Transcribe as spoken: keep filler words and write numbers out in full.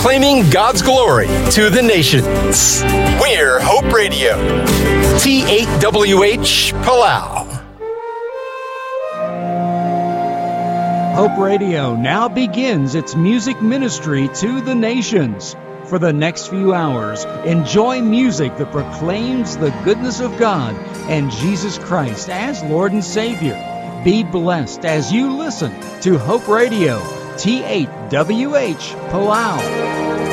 proclaiming God's glory to the nations. We're Hope Radio. T eight W H Palau. Hope Radio now begins its music ministry to the nations. For the next few hours, enjoy music that proclaims the goodness of God and Jesus Christ as Lord and Savior. Be blessed as you listen to Hope Radio, T eight W H Palau.